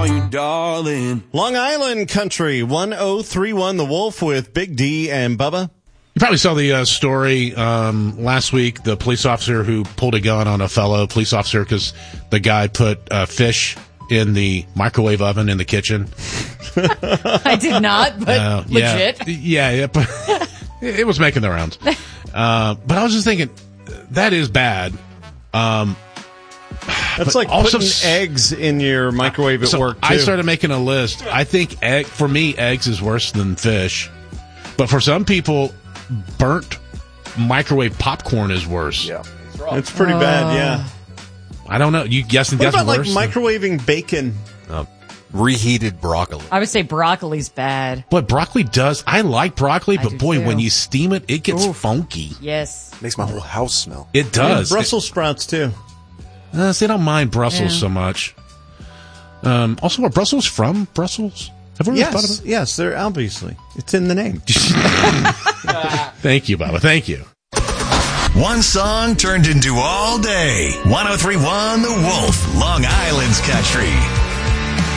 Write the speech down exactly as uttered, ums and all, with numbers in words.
you, darling. Long Island Country, one oh three one The Wolf with Big D and Bubba. You probably saw the uh, story um, last week, the police officer who pulled a gun on a fellow police officer because the guy put uh, fish in the microwave oven in the kitchen. I did not, but uh, legit. Yeah, yeah, yeah but it was making the rounds. Uh, but I was just thinking, that is bad. Um, That's like also, putting eggs in your microwave at so work, too. I started making a list. I think, egg for me, eggs is worse than fish. But for some people, burnt microwave popcorn is worse. Yeah, it's pretty uh, bad, yeah. I don't know. You guessing that's worse? What about like microwaving bacon? Uh, reheated broccoli. I would say broccoli's bad. But broccoli does. I like broccoli, I but boy, too. when you steam it, it gets Oof. funky. Yes. Makes my whole house smell. It does. And Brussels it, sprouts, too. Uh, see, I don't mind Brussels yeah. so much. Um, also, are Brussels from Brussels? Have we ever yes, thought about it? Yes, they're obviously. It's in the name. Thank you, Bubba. Thank you. One song turned into all day. one oh three point one The Wolf, Long Island's Country.